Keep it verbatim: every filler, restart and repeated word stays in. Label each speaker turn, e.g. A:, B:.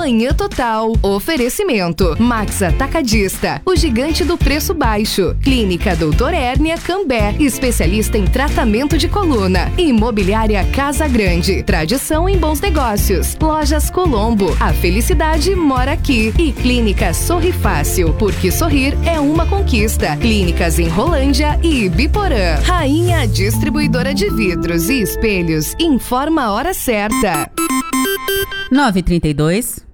A: Manhã Total. Oferecimento. Max Atacadista, o gigante do preço baixo. Clínica Doutor Hérnia Cambé, especialista em tratamento de coluna. Imobiliária Casa Grande, tradição em bons negócios. Lojas Colombo, a felicidade mora aqui. E Clínica Sorri Fácil, porque sorrir é uma conquista. Clínicas em Rolândia e Ibiporã. Rainha Distribuidora de Vidros e Espelhos informa a hora certa.
B: nove e trinta e dois.